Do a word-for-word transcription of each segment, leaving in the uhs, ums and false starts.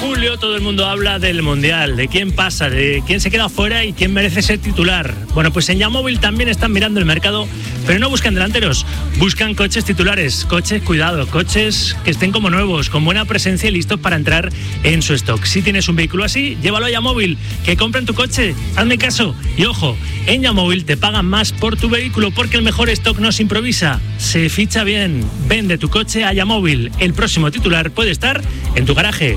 Julio, todo el mundo habla del Mundial, de quién pasa, de quién se queda fuera y quién merece ser titular. Bueno, pues en Yamóvil también están mirando el mercado, pero no buscan delanteros, buscan coches titulares, coches, cuidado, coches que estén como nuevos, con buena presencia y listos para entrar en su stock. Si tienes un vehículo así, llévalo a Yamóvil, que compren tu coche, hazme caso. Y ojo, en Yamóvil te pagan más por tu vehículo porque el mejor stock no se improvisa, se ficha bien. Vende tu coche a Yamóvil, el próximo titular puede estar en tu garaje.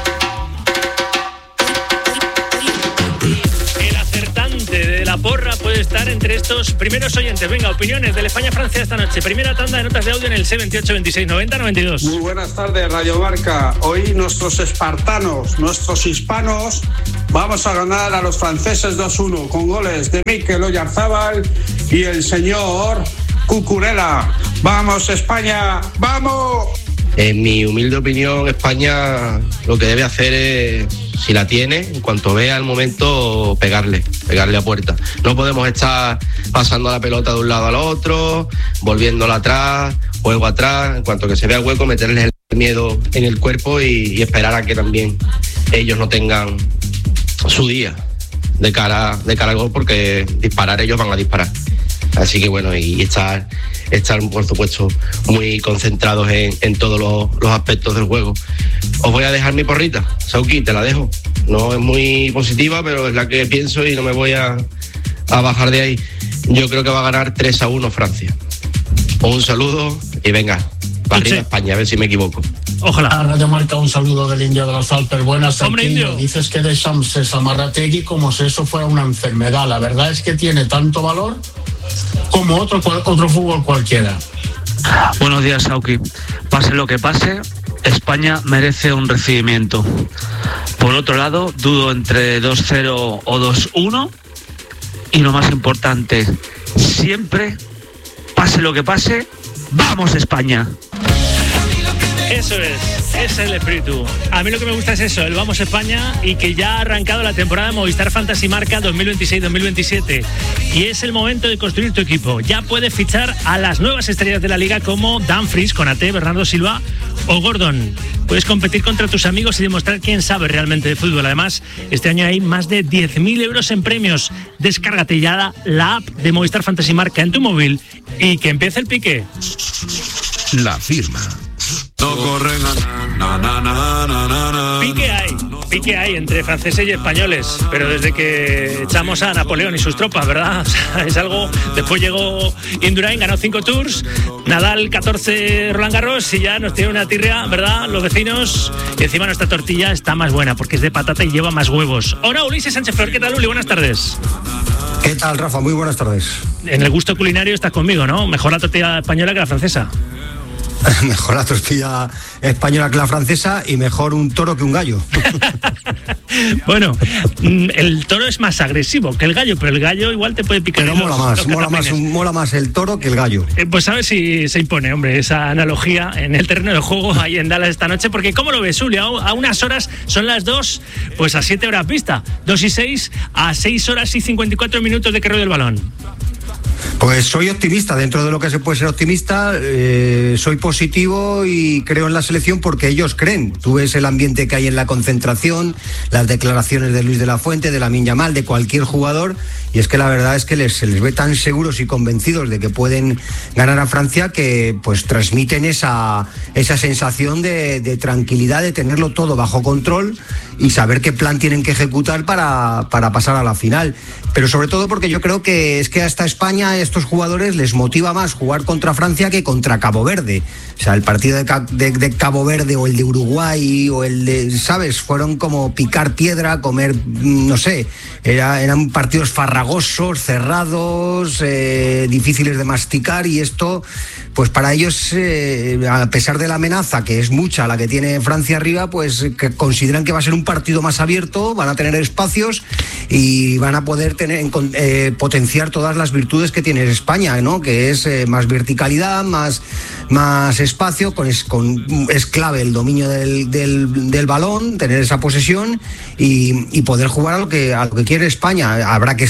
De la porra puede estar entre estos primeros oyentes. Venga, opiniones del España-Francia esta noche. Primera tanda de notas de audio en el seis veintiocho veintiséis noventa noventa y dos. Muy buenas tardes, Radio Marca. Hoy nuestros espartanos, nuestros hispanos, vamos a ganar a los franceses dos uno con goles de Mikel Oyarzábal y el señor Cucurella. ¡Vamos, España! ¡Vamos! En mi humilde opinión, España lo que debe hacer es, si la tiene, en cuanto vea el momento, pegarle, pegarle a puerta. No podemos estar pasando la pelota de un lado al otro, volviéndola atrás, juego atrás. En cuanto que se vea el hueco, meterles el miedo en el cuerpo y, y esperar a que también ellos no tengan su día de cara, de cara al gol, porque disparar ellos van a disparar. Así que bueno, y estar, estar por supuesto muy concentrados en, en todos los, los aspectos del juego. Os voy a dejar mi porrita, Sauki, te la dejo. No es muy positiva, pero es la que pienso y no me voy a, a bajar de ahí. Yo creo que va a ganar tres a uno Francia. Un saludo y venga, para arriba España, a ver si me equivoco. Ojalá. A Radio Marca, un saludo del Indio de los Alpes. Buenas, Hombre, Indio. Dices que Deschamps se Samarrategui como si eso fuera una enfermedad. La verdad es que tiene tanto valor como otro, otro fútbol cualquiera. Buenos días, Sauki. Pase lo que pase, España merece un recibimiento. Por otro lado, dudo entre dos cero o dos uno. Y lo más importante, siempre, pase lo que pase, ¡vamos, España! Eso es, ese es el espíritu. A mí lo que me gusta es eso, el Vamos España, y que ya ha arrancado la temporada de Movistar Fantasy Marca dos mil veintiséis dos mil veintisiete. Y es el momento de construir tu equipo. Ya puedes fichar a las nuevas estrellas de la liga como Dumfries, Konaté, Bernardo Silva o Gordon. Puedes competir contra tus amigos y demostrar quién sabe realmente de fútbol. Además, este año hay más de diez mil euros en premios. Descárgate ya la app de Movistar Fantasy Marca en tu móvil y que empiece el pique. La firma. No corren na, na, na, na, na, na. Pique hay, pique hay entre franceses y españoles, pero desde que echamos a Napoleón y sus tropas, ¿verdad? O sea, es algo. Después llegó Indurain, ganó cinco tours, Nadal catorce Roland Garros y ya nos tiene una tirria, ¿verdad? Los vecinos. Y encima nuestra tortilla está más buena porque es de patata y lleva más huevos. Hola, Ulises Sánchez Flor, ¿qué tal, Uli? Buenas tardes. ¿Qué tal, Rafa? Muy buenas tardes. En el gusto culinario estás conmigo, ¿no? Mejor la tortilla española que la francesa. Mejor la tortilla española que la francesa y mejor un toro que un gallo. Bueno, el toro es más agresivo que el gallo, pero el gallo igual te puede picar. Pero mola más, mola más, mola más el toro que el gallo. Eh, pues a ver si se impone, hombre, esa analogía en el terreno de juego ahí en Dallas esta noche, porque ¿cómo lo ves, Julio? A unas horas, son las dos, pues a siete horas vista, dos y seis, a seis horas y cincuenta y cuatro minutos de que ruede el balón. Pues soy optimista, dentro de lo que se puede ser optimista, eh, soy positivo y creo en la selección porque ellos creen. Tú ves el ambiente que hay en la concentración, las declaraciones de Luis de la Fuente, de Lamine Yamal, de cualquier jugador, y es que la verdad es que les, se les ve tan seguros y convencidos de que pueden ganar a Francia que pues transmiten esa, esa sensación de, de tranquilidad, de tenerlo todo bajo control y saber qué plan tienen que ejecutar para, para pasar a la final. Pero sobre todo porque yo creo que es que hasta España a estos jugadores les motiva más jugar contra Francia que contra Cabo Verde. O sea, el partido de, de, de Cabo Verde o el de Uruguay o el de, ¿sabes? Fueron como picar piedra, comer, no sé, era, eran partidos farragosos, cerrados, eh, difíciles de masticar, y esto, pues para ellos, eh, a pesar de la amenaza, que es mucha la que tiene Francia arriba, pues que consideran que va a ser un partido más abierto, van a tener espacios y van a poder tener eh, potenciar todas las virtudes que tiene España, ¿no? Que es eh, más verticalidad, más, más espacio, con, es, con, es clave el dominio del, del, del balón, tener esa posesión y, y poder jugar a lo que, a lo que quiere España. Habrá que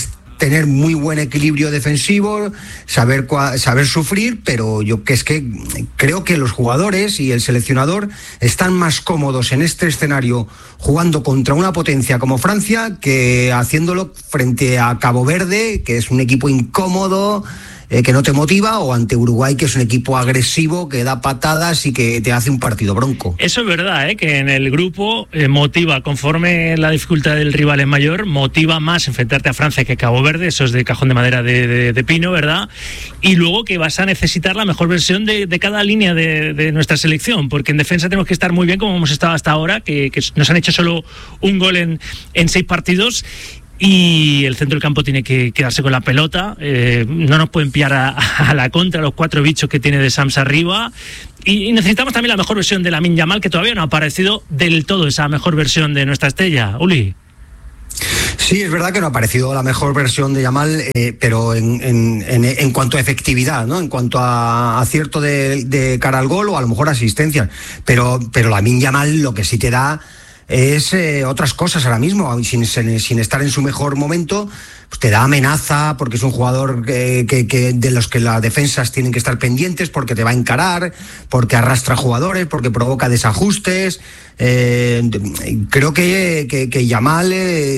tener muy buen equilibrio defensivo, saber, saber sufrir, pero yo que es que creo que los jugadores y el seleccionador están más cómodos en este escenario jugando contra una potencia como Francia que haciéndolo frente a Cabo Verde, que es un equipo incómodo, Eh, que no te motiva, o ante Uruguay, que es un equipo agresivo, que da patadas y que te hace un partido bronco. Eso es verdad, ¿eh? Que en el grupo eh, motiva, conforme la dificultad del rival es mayor, motiva más enfrentarte a Francia que a Cabo Verde, eso es de cajón de madera de, de, de pino, ¿verdad? Y luego que vas a necesitar la mejor versión de, de cada línea de, de nuestra selección, porque en defensa tenemos que estar muy bien como hemos estado hasta ahora, que, que nos han hecho solo un gol en, en seis partidos. Y el centro del campo tiene que quedarse con la pelota, eh, no nos pueden pillar a, a la contra los cuatro bichos que tiene de Sams arriba, y, y necesitamos también la mejor versión de Lamine Yamal, que todavía no ha aparecido del todo esa mejor versión de nuestra estrella. Uli. Sí, es verdad que no ha aparecido la mejor versión de Yamal, eh, pero en, en, en, en cuanto a efectividad, ¿no? En cuanto a acierto de, de cara al gol o a lo mejor asistencia, pero, pero Lamine Yamal lo que sí te da es eh, otras cosas ahora mismo, sin, sin, sin estar en su mejor momento, pues te da amenaza, porque es un jugador que, que, que de los que las defensas tienen que estar pendientes, porque te va a encarar, porque arrastra jugadores, porque provoca desajustes. Eh, creo que, que, que Yamal, eh,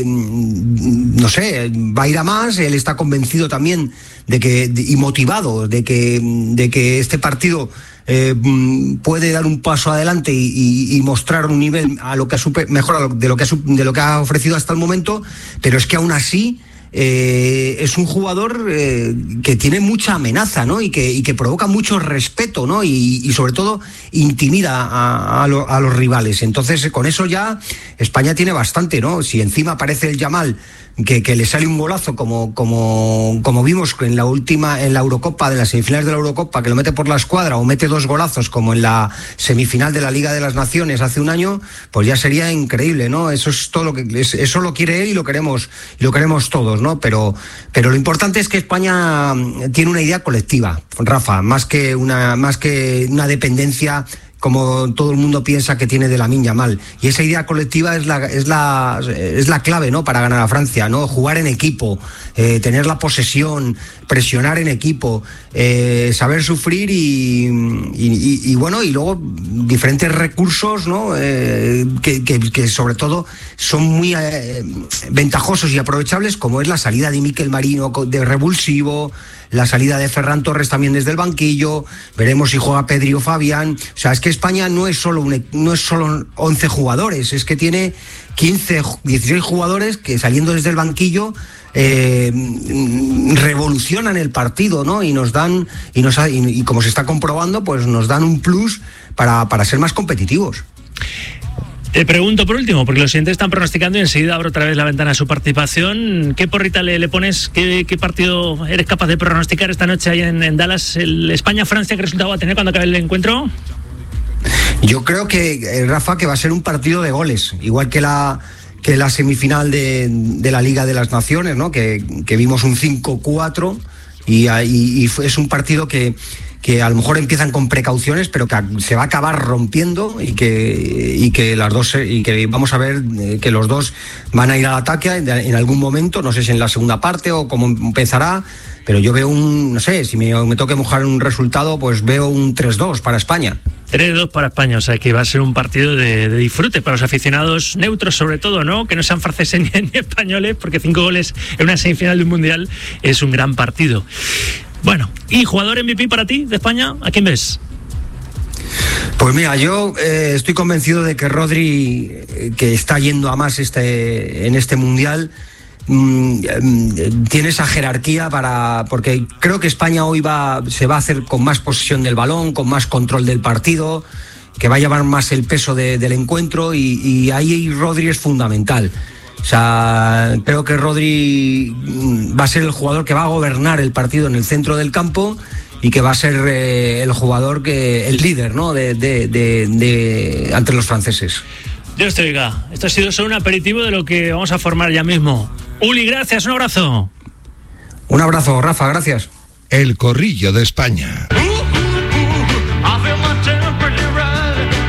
no sé, va a ir a más. Él está convencido también de que de, y motivado de que, de que este partido Eh, puede dar un paso adelante y, y, y mostrar un nivel a lo que ha super, mejor a lo, de lo que ha, de lo que ha ofrecido hasta el momento, pero es que aún así eh, es un jugador eh, que tiene mucha amenaza, ¿no? Y que, y que provoca mucho respeto, ¿no? Y, y sobre todo intimida a, a, lo, a los rivales. Entonces con eso ya España tiene bastante, ¿no? Si encima aparece el Yamal, que, que le sale un golazo como, como, como vimos en la última, en la Eurocopa, de las semifinales de la Eurocopa, que lo mete por la escuadra, o mete dos golazos como en la semifinal de la Liga de las Naciones hace un año, pues ya sería increíble, ¿no? Eso es todo lo que, eso lo quiere él y lo queremos, y lo queremos todos, ¿no? Pero, pero lo importante es que España tiene una idea colectiva, Rafa, más que una, más que una dependencia como todo el mundo piensa que tiene de Lamine Yamal, y esa idea colectiva es la es la es la clave, ¿no? Para ganar a Francia, ¿no? Jugar en equipo, eh, tener la posesión, presionar en equipo, eh, saber sufrir y, y, y, y bueno, y luego diferentes recursos, ¿no? Eh, que, que, que sobre todo son muy eh, ventajosos y aprovechables, como es la salida de Mikel Merino de revulsivo, la salida de Ferran Torres también desde el banquillo, veremos si juega Pedri o Fabián. O sea, es que España no es solo un, no es solo once jugadores, es que tiene quince, dieciséis jugadores que saliendo desde el banquillo eh, revolucionan el partido, ¿no? Y nos dan, y, nos, y, y como se está comprobando, pues nos dan un plus para, para ser más competitivos. Te pregunto por último, porque los siguientes están pronosticando y enseguida abro otra vez la ventana a su participación. ¿Qué porrita le, le pones? ¿Qué, ¿Qué partido eres capaz de pronosticar esta noche ahí en, en Dallas? ¿El España-Francia qué resultado va a tener cuando acabe el encuentro? Yo creo que, eh, Rafa, que va a ser un partido de goles, igual que la que la semifinal de, de la Liga de las Naciones, ¿no? Que, que vimos un cinco cuatro y, y, y es un partido que que a lo mejor empiezan con precauciones, pero que se va a acabar rompiendo y que y que las dos y que vamos a ver que los dos van a ir al ataque en algún momento, no sé si en la segunda parte o cómo empezará, pero yo veo un, no sé, si me, me toque mojar un resultado, pues veo un tres dos para España. tres dos para España, o sea que va a ser un partido de, de disfrute para los aficionados neutros sobre todo, ¿no? Que no sean franceses ni, ni españoles, porque cinco goles en una semifinal de un mundial es un gran partido. Bueno, ¿y jugador M V P para ti de España? ¿A quién ves? Pues mira, yo eh, estoy convencido de que Rodri, eh, que está yendo a más este en este mundial, mmm, eh, tiene esa jerarquía para, porque creo que España hoy va se va a hacer con más posesión del balón, con más control del partido, que va a llevar más el peso de, del encuentro y, y ahí Rodri es fundamental. O sea, creo que Rodri va a ser el jugador que va a gobernar el partido en el centro del campo y que va a ser eh, el jugador que el líder, ¿no? de, de, de, de ante los franceses. Dios te oiga. Esto ha sido solo un aperitivo de lo que vamos a formar ya mismo. Uli, gracias, un abrazo. Un abrazo, Rafa, gracias. El corrillo de España.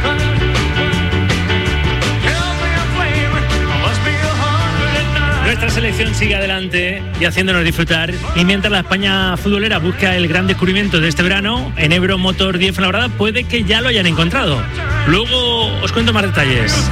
Nuestra selección sigue adelante y haciéndonos disfrutar. Y mientras la España futbolera busca el gran descubrimiento de este verano, en Ebro Motor diez Fuenlabrada puede que ya lo hayan encontrado. Luego os cuento más detalles.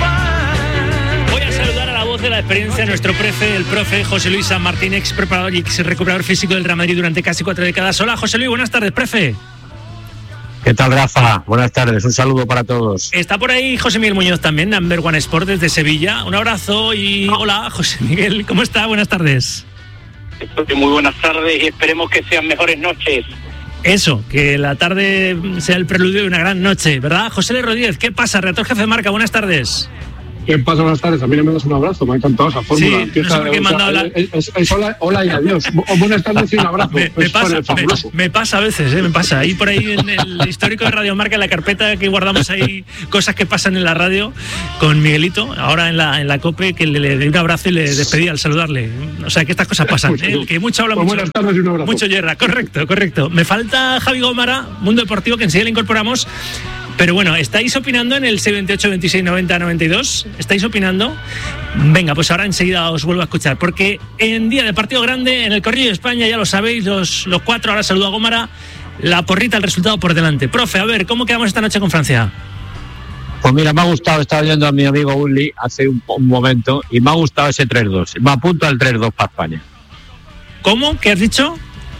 Voy a saludar a la voz de la experiencia, nuestro profe, el profe José Luis San Martín, ex preparador y ex recuperador físico del Real Madrid durante casi cuatro décadas. Hola José Luis, buenas tardes, profe. ¿Qué tal, Rafa? Buenas tardes, un saludo para todos. Está por ahí José Miguel Muñoz también, Number One Sport desde Sevilla. Un abrazo y hola José Miguel, ¿cómo está? Buenas tardes. Muy buenas tardes y esperemos que sean mejores noches. Eso, que la tarde sea el preludio de una gran noche, ¿verdad? José L. Rodríguez, ¿qué pasa? Redactor jefe de marca, buenas tardes. ¿Qué pasa? Buenas tardes. A mí no me das un abrazo, me ha encantado esa fórmula. Sí, Empieza, no sé por qué me han dado la... es, es, es hola, hola y adiós. O buenas tardes y un abrazo. Me, me, es pasa, me, me pasa a veces, ¿eh? me pasa. Ahí por ahí en el histórico de Radio Marca, en la carpeta que guardamos ahí, cosas que pasan en la radio, con Miguelito, ahora en la en la COPE, que le, le di un abrazo y le despedí al saludarle. O sea, que estas cosas pasan. ¿eh? El que mucho habla, pues mucho, buenas tardes y un abrazo. Mucho yerra, correcto, correcto. Me falta Javi Gómara, Mundo Deportivo, que enseguida le incorporamos. Pero bueno, ¿estáis opinando en el seis veintiocho, veintiséis, noventa, noventa y dos? ¿Estáis opinando? Venga, pues ahora enseguida os vuelvo a escuchar. Porque en día de partido grande, en el Corrillo de España, ya lo sabéis, los, los cuatro, ahora saludo a Gómara, la porrita, el resultado por delante. Profe, a ver, ¿cómo quedamos esta noche con Francia? Pues mira, me ha gustado, estaba oyendo a mi amigo Uli hace un, un momento, y me ha gustado ese tres dos. Me apunto al tres dos para España. ¿Cómo? ¿Qué has dicho?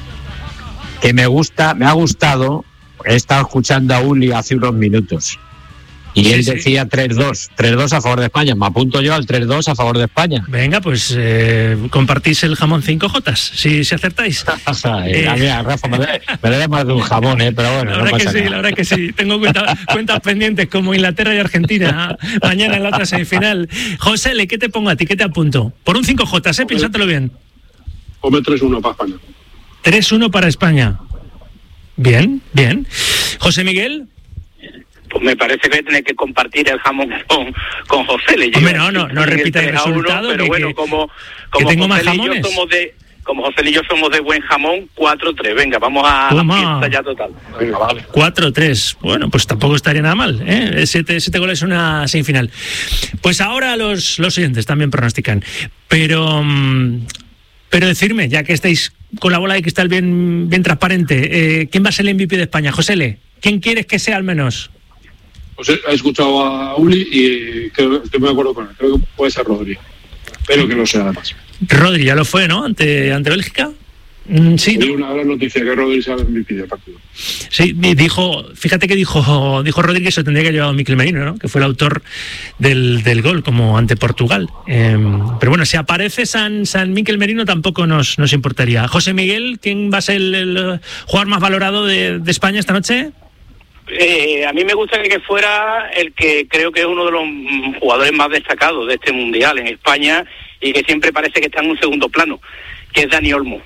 Que me gusta, me ha gustado... He estado escuchando a Uli hace unos minutos y sí, él decía sí. tres dos, tres dos a favor de España. Me apunto yo al tres dos a favor de España. Venga, pues eh, compartís el jamón cinco jotas, si, si acertáis. eh, mira, Rafa, me debe, me debe más de un jamón, eh, pero bueno. La verdad no pasa que sí, nada. La verdad que sí. Tengo cuenta, cuentas pendientes como Inglaterra y Argentina mañana en la otra semifinal. José, ¿qué te pongo a ti? ¿Qué te apunto? Por un cinco jotas, ¿eh? Piénsatelo bien. Come tres uno para España. tres uno para España. Bien, bien. José Miguel. Pues me parece que tener que compartir el jamón con, con José. Le Hombre, no, no, no repita el resultado. Pero que, bueno, que, como, que como tengo José más y yo jamones. somos de, como José y yo somos de buen jamón, cuatro tres. Venga, vamos a Toma. la fiesta ya total. Venga, vale. cuatro tres. Bueno, pues tampoco estaría nada mal, ¿eh? Siete, siete goles en una semifinal. Pues ahora los, los oyentes también pronostican. Pero... Mmm, Pero decirme, ya que estáis con la bola de cristal bien, bien transparente, eh, ¿quién va a ser el M V P de España? José L., ¿quién quieres que sea al menos? Pues he escuchado a Uli y creo, estoy muy de acuerdo con él. Creo que puede ser Rodri, pero que no sea además. Rodri ya lo fue, ¿no? Ante, ante Bélgica. Mm, sí, Hay ¿no? una gran noticia que Rodri sea el M V P del partido. Sí, dijo, fíjate que dijo, dijo Rodri que eso tendría que haber llevado Mikel Merino, ¿no? Que fue el autor del, del gol, como ante Portugal. Eh, pero bueno, si aparece San, San Mikel Merino tampoco nos, nos importaría. José Miguel, ¿quién va a ser el, el jugador más valorado de, de España esta noche? Eh, a mí me gustaría que fuera el que creo que es uno de los jugadores más destacados de este Mundial en España y que siempre parece que está en un segundo plano, que es Dani Olmo.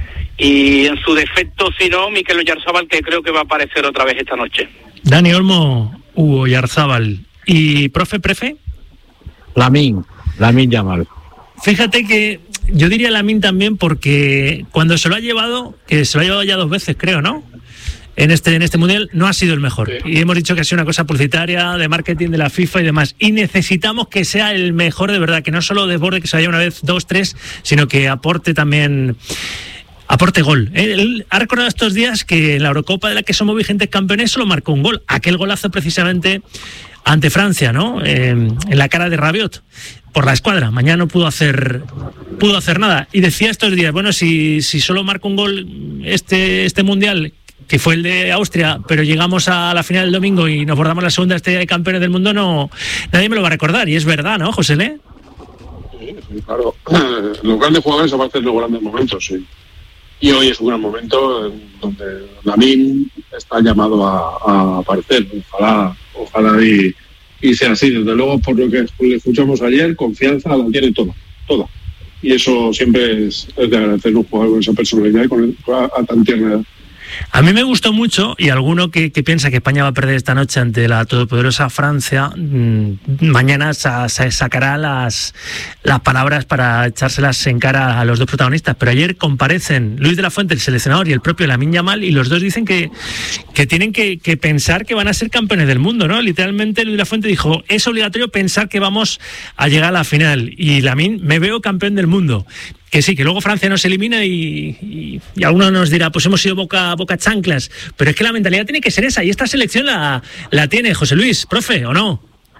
Y en su defecto, si no, Mikel Oyarzabal, que creo que va a aparecer otra vez esta noche. Dani Olmo, Hugo Oyarzabal. ¿Y profe, prefe? Lamine, Lamine Yamal. Fíjate que yo diría Lamine también porque cuando se lo ha llevado, que se lo ha llevado ya dos veces, creo, ¿no? En este, en este Mundial no ha sido el mejor. Sí. Y hemos dicho que ha sido una cosa publicitaria, de marketing de la FIFA y demás. Y necesitamos que sea el mejor de verdad, que no solo desborde, que se vaya una vez, dos, tres, sino que aporte también... Aporte gol. Él ha recordado estos días que en la Eurocopa de la que somos vigentes campeones solo marcó un gol. Aquel golazo precisamente ante Francia, ¿no? Eh, en la cara de Rabiot por la escuadra. Mañana no pudo hacer pudo hacer nada. Y decía estos días, bueno, si, si solo marcó un gol este, este Mundial, que fue el de Austria, pero llegamos a la final del domingo y nos bordamos la segunda estrella de campeones del mundo, no nadie me lo va a recordar. Y es verdad, ¿no, José L.? Sí, sí, claro. Los grandes jugadores aparecen en los grandes momentos, sí. Y hoy es un gran momento donde Lamine está llamado a, a aparecer. Ojalá, ojalá y, y sea así. Desde luego, por lo que le escuchamos ayer, confianza la tiene toda, toda. Y eso siempre es, es de agradecer un jugador con esa personalidad y con el, a, a tan tierna edad. A mí me gustó mucho, y alguno que, que piensa que España va a perder esta noche ante la todopoderosa Francia, mmm, mañana sa, sa, sacará las, las palabras para echárselas en cara a los dos protagonistas. Pero ayer comparecen Luis de la Fuente, el seleccionador, y el propio Lamine Yamal, y los dos dicen que, que tienen que, que pensar que van a ser campeones del mundo, ¿no? Literalmente Luis de la Fuente dijo, es obligatorio pensar que vamos a llegar a la final, y Lamine, me veo campeón del mundo. Que sí, que luego Francia nos elimina y, y, y alguno nos dirá, pues hemos sido boca, boca chanclas, pero es que la mentalidad tiene que ser esa, y esta selección la, la tiene José Luis, profe, ¿o no?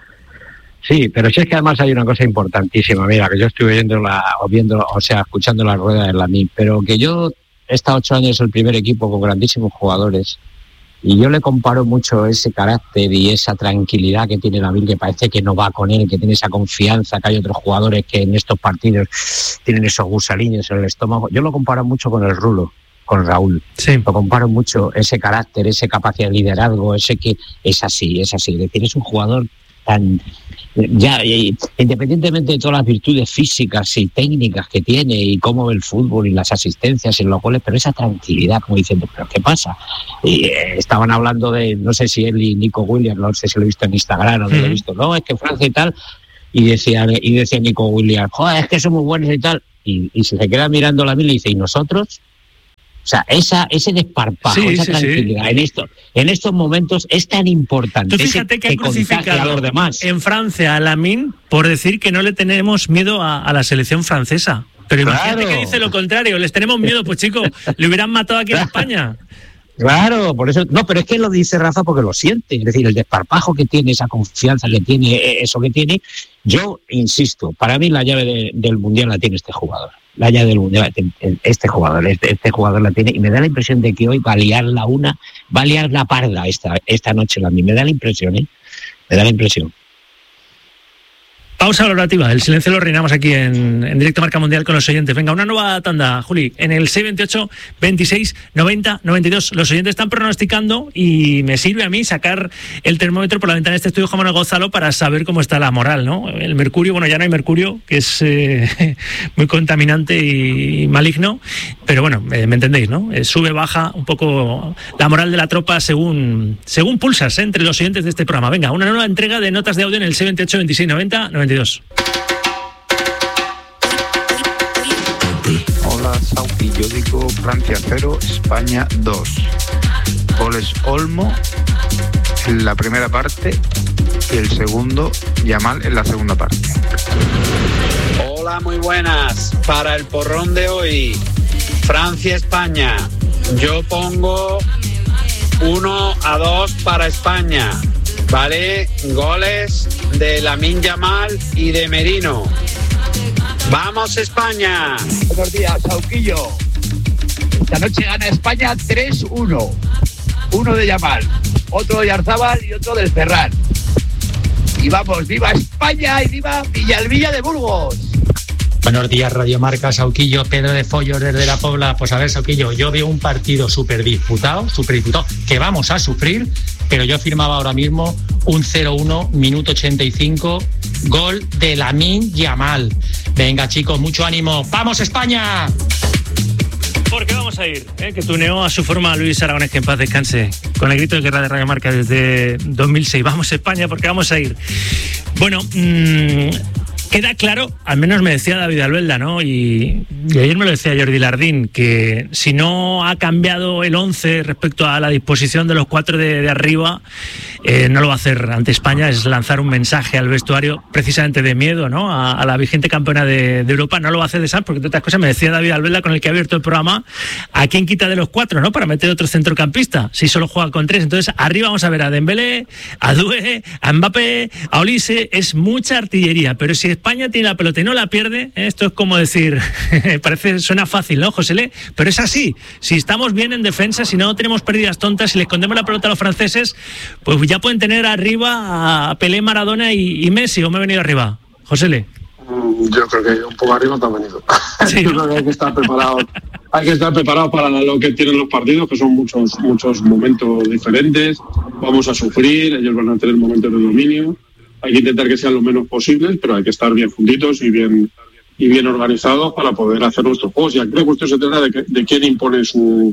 Sí, pero sí es que además hay una cosa importantísima, mira, que yo estuve viendo la, o viendo, o sea, escuchando la rueda de Lamine, pero que yo he estado ocho años en el primer equipo con grandísimos jugadores, y yo le comparo mucho ese carácter y esa tranquilidad que tiene Lamine, que parece que no va con él, que tiene esa confianza, que hay otros jugadores que en estos partidos tienen esos gusalillos en el estómago. Yo lo comparo mucho con el Rulo, con Raúl. Sí. Lo comparo mucho, ese carácter, esa capacidad de liderazgo, ese que es así, es así. Es decir, es un jugador tan... Ya, independientemente de todas las virtudes físicas y técnicas que tiene y cómo ve el fútbol y las asistencias y los goles, pero esa tranquilidad, como diciendo, ¿pero qué pasa? Y eh, estaban hablando de, no sé si él y Nico Williams, no sé si lo he visto en Instagram o no lo he visto, no, es que Francia y tal, y decía, y decía Nico Williams, joder, es que somos buenos y tal, y, y si se queda mirando la mil y dice, ¿y nosotros? O sea, esa, ese desparpajo, sí, esa sí, tranquilidad sí. en esto, en estos momentos es tan importante. Tú fíjate que, que han crucificado a los demás. En Francia a Lamine por decir que no le tenemos miedo a, a la selección francesa. Pero imagínate claro. que dice lo contrario, les tenemos miedo, pues chicos, le hubieran matado aquí en España. Claro, por eso, no, pero es que lo dice Rafa porque lo siente, es decir, el desparpajo que tiene, esa confianza que tiene, eso que tiene, yo insisto, para mí la llave de, del Mundial la tiene este jugador, la llave del Mundial, este jugador, este, este jugador la tiene, y me da la impresión de que hoy va a liar la una, va a liar la parda esta, esta noche, a mí me da la impresión, ¿eh? Me da la impresión. Pausa valorativa, el silencio lo reinamos aquí en, en directo Marca Mundial con los oyentes. Venga, una nueva tanda, Juli, en el seis veintiocho, veintiséis, noventa, noventa y dos. Los oyentes están pronosticando y me sirve a mí sacar el termómetro por la ventana de este estudio Juan Manuel Gonzalo para saber cómo está la moral, ¿no? El mercurio, bueno, ya no hay mercurio, que es eh, muy contaminante y maligno, pero bueno, eh, me entendéis, ¿no? Eh, sube, baja un poco la moral de la tropa según, según pulsas, ¿eh? Entre los oyentes de este programa. Venga, una nueva entrega de notas de audio en el seis veintiocho, veintiséis, noventa, noventa y dos. Hola Sauki, yo digo Francia cero, España dos. Goles Olmo en la primera parte y el segundo Yamal en la segunda parte. Hola, muy buenas. Para el porrón de hoy, Francia-España. Yo pongo uno a dos para España. Vale, goles de Lamine Yamal y de Merino. ¡Vamos, España! Buenos días, Sauquillo. Esta noche gana España tres uno. Uno de Yamal, otro de Yarzábal y otro del Ferran. Y vamos, ¡viva España y viva Villalbilla de Burgos! Buenos días, Radio Marca, Sauquillo, Pedro de Follos desde La Pobla. Pues a ver, Sauquillo, yo veo un partido súper disputado, súper disputado, que vamos a sufrir, pero yo firmaba ahora mismo un cero uno, minuto ochenta y cinco, gol de Lamine Yamal. Venga, chicos, mucho ánimo. ¡Vamos, España! ¿Por qué vamos a ir? ¿Eh? Que tuneó a su forma a Luis Aragonés, que en paz descanse, con el grito de guerra de Radio Marca desde dos mil seis. Vamos, España, porque vamos a ir. Bueno, mmm, queda claro, al menos me decía David Albelda, ¿no? Y, y ayer me lo decía Jordi Lardín, que si no ha cambiado el once respecto a la disposición de los cuatro de, de arriba, eh, no lo va a hacer ante España, es lanzar un mensaje al vestuario precisamente de miedo, ¿no? A, a la vigente campeona de, de Europa, no lo va a hacer de sal, porque entre otras cosas me decía David Albelda, con el que ha abierto el programa, ¿a quién quita de los cuatro, no? Para meter otro centrocampista, si solo juega con tres. Entonces arriba vamos a ver a Dembélé, a Doué, a Mbappé, a Olise, es mucha artillería, pero si España tiene la pelota y no la pierde, esto es como decir, parece, suena fácil, ¿no, José? Pero es así, si estamos bien en defensa, si no tenemos pérdidas tontas, si le escondemos la pelota a los franceses, pues ya pueden tener arriba a Pelé, Maradona y, y Messi, ¿o me he venido arriba, José? Yo creo que un poco arriba te ha venido. Sí, yo creo que hay que estar preparado, hay que estar preparado para lo que tienen los partidos, que son muchos, muchos momentos diferentes. Vamos a sufrir, ellos van a tener momentos de dominio. Hay que intentar que sean lo menos posibles, pero hay que estar bien juntitos y bien y bien organizados para poder hacer nuestros juegos. Y aquí la cuestión se trata de, que, de quién impone su,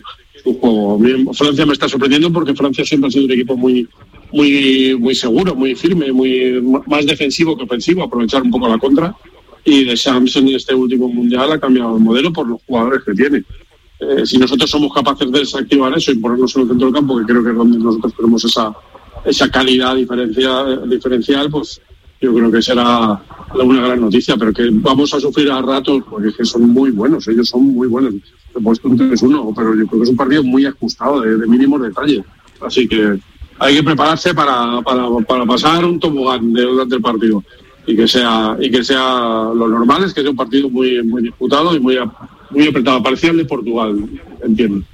su juego. Francia me está sorprendiendo porque Francia siempre ha sido un equipo muy muy muy seguro, muy firme, muy más defensivo que ofensivo, aprovechar un poco la contra. Y Deschamps en este último mundial ha cambiado el modelo por los jugadores que tiene. Eh, si nosotros somos capaces de desactivar eso y ponernos en el centro del campo, que creo que es donde nosotros tenemos esa esa calidad diferencial, diferencial, pues yo creo que será una gran noticia, pero que vamos a sufrir a ratos porque es que son muy buenos, ellos son muy buenos. He puesto un tres uno, pero yo creo que es un partido muy ajustado, de, de mínimos detalles. Así que hay que prepararse para, para, para pasar un tobogán durante el partido y que sea y que sea lo normal es que sea un partido muy muy disputado y muy, muy apretado, parecido al de Portugal, entiendo.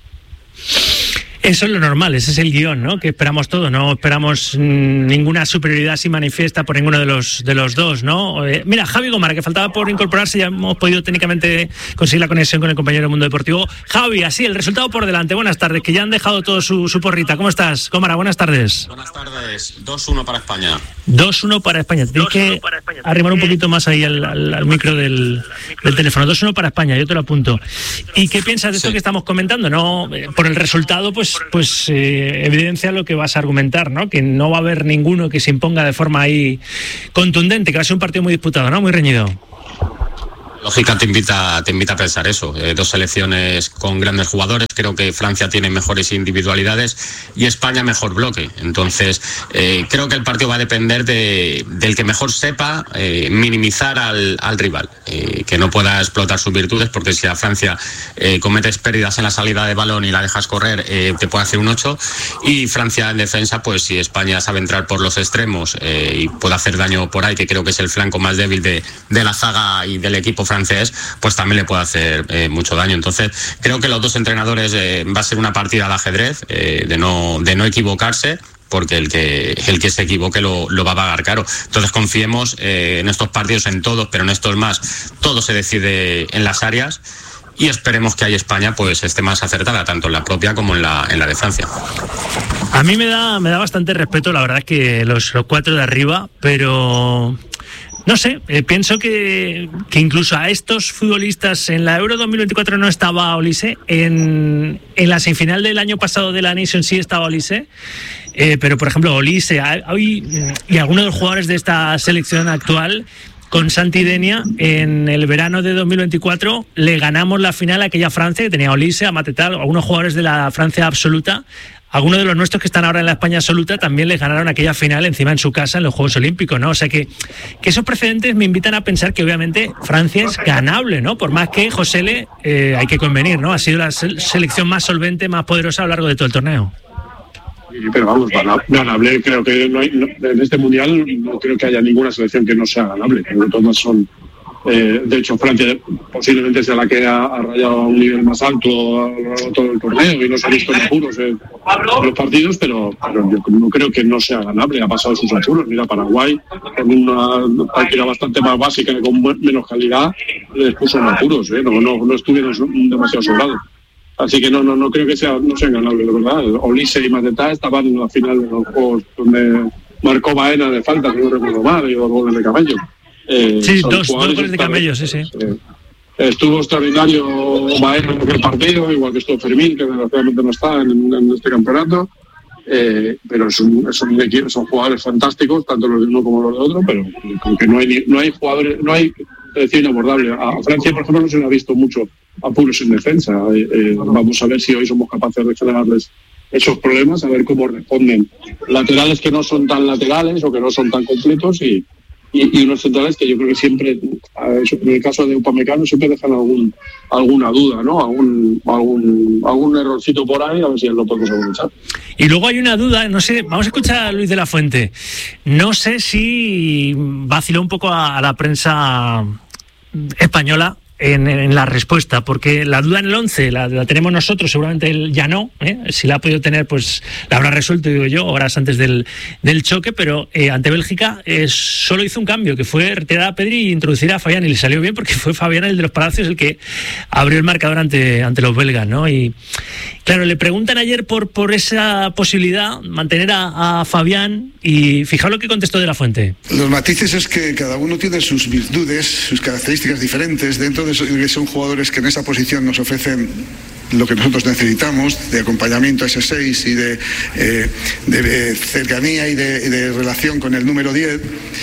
Eso es lo normal, ese es el guión, ¿no? Que esperamos todo, no esperamos mmm, ninguna superioridad si manifiesta por ninguno de los de los dos, ¿no? Eh, mira, Javi Gomara, que faltaba por incorporarse, ya hemos podido técnicamente conseguir la conexión con el compañero del Mundo Deportivo. Javi, así, el resultado por delante. Buenas tardes, que ya han dejado todo su, su porrita. ¿Cómo estás, Gomara? Buenas tardes. Buenas tardes, dos uno para España. dos uno para España. Tienes que arrimar un poquito más ahí al, al, al micro del, del teléfono. dos uno para España, yo te lo apunto. ¿Y qué piensas de esto sí. que estamos comentando? No, eh, por el resultado, pues pues eh, evidencia lo que vas a argumentar, ¿no? Que no va a haber ninguno que se imponga de forma ahí contundente, que va a ser un partido muy disputado, ¿no? Muy reñido. Lógica te invita, te invita a pensar eso. Eh, dos selecciones con grandes jugadores. Creo que Francia tiene mejores individualidades y España mejor bloque. Entonces, eh, creo que el partido va a depender de, del que mejor sepa eh, minimizar al, al rival. Eh, que no pueda explotar sus virtudes, porque si a Francia eh, cometes pérdidas en la salida de balón y la dejas correr, eh, te puede hacer un ocho. Y Francia en defensa, pues si España sabe entrar por los extremos eh, y puede hacer daño por ahí, que creo que es el flanco más débil de, de la zaga y del equipo francés, pues también le puede hacer eh, mucho daño. Entonces creo que los dos entrenadores eh, va a ser una partida de ajedrez, eh, de no de no equivocarse, porque el que el que se equivoque lo, lo va a pagar caro. Entonces confiemos eh, en estos partidos, en todos, pero en estos más, todo se decide en las áreas. Y esperemos que ahí España pues esté más acertada, tanto en la propia como en la en la de Francia. A mí me da me da bastante respeto, la verdad, que los, los cuatro de arriba, pero no sé, eh, pienso que, que incluso a estos futbolistas en la Euro dos mil veinticuatro no estaba Olise, en, en la semifinal del año pasado de la Nation sí estaba Olise, eh, pero por ejemplo Olise hoy y algunos de los jugadores de esta selección actual, con Santi Denia, en el verano de dos mil veinticuatro le ganamos la final a aquella Francia que tenía a Olise, a Matetal, algunos jugadores de la Francia absoluta. Algunos de los nuestros que están ahora en la España absoluta también les ganaron aquella final encima en su casa en los Juegos Olímpicos, ¿no? O sea que, que esos precedentes me invitan a pensar que obviamente Francia es ganable, ¿no? Por más que Josele, eh, hay que convenir, ¿no? Ha sido la selección más solvente, más poderosa a lo largo de todo el torneo. Sí, pero vamos, ganable, creo que no hay, no, en este mundial no creo que haya ninguna selección que no sea ganable, creo que todas son. Eh, de hecho, Francia posiblemente sea la que ha, ha rayado a un nivel más alto a lo largo de todo el torneo y no se ha visto en apuros en los partidos, pero, pero yo no creo que no sea ganable. Ha pasado sus apuros. Mira, Paraguay, con una partida bastante más básica y con menos calidad, les puso en apuros. ¿eh? No, no, no estuvieron demasiado sobrados. Así que no, no, no creo que sea, no sean ganables, de verdad. Olise y Mateta estaban en la final de los juegos donde marcó Baena de falta, si no recuerdo mal, y dos goles de Camello. Eh, sí, dos, dos goles de Camello, sí, sí. Eh, estuvo extraordinario Baena en aquel partido, igual que estuvo Fermín, que desgraciadamente no está en, en este campeonato. Eh, pero es un, es un equipo, son jugadores fantásticos, tanto los de uno como los de otro, pero creo que no hay, no hay jugadores, no hay selección inabordable. A Francia, por ejemplo, no se le ha visto mucho apuros en defensa. Eh, eh, vamos a ver si hoy somos capaces de generarles esos problemas, a ver cómo responden laterales que no son tan laterales o que no son tan completos y, y, y unos centrales que yo creo que siempre, en el caso de Upamecano, siempre dejan algún alguna duda, ¿no? Algún, algún, algún errorcito por ahí, a ver si lo podemos aprovechar. Y luego hay una duda, no sé, vamos a escuchar a Luis de la Fuente. No sé si vaciló un poco a, a la prensa española En, en la respuesta, porque la duda en el once la, la tenemos nosotros, seguramente él ya no, ¿eh? Si la ha podido tener, pues la habrá resuelto, digo yo, horas antes del, del choque, pero eh, ante Bélgica eh, solo hizo un cambio, que fue retirar a Pedri e introducir a Fabián, y le salió bien porque fue Fabián, el de los Palacios, el que abrió el marcador ante, ante los belgas, ¿no? Y claro, le preguntan ayer por, por esa posibilidad, mantener a, a Fabián, y fijaos lo que contestó de la Fuente. Los matices es que cada uno tiene sus virtudes, sus características diferentes dentro de que son jugadores que en esa posición nos ofrecen lo que nosotros necesitamos, de acompañamiento a ese seis y de, eh, de cercanía y de, y de relación con el número diez.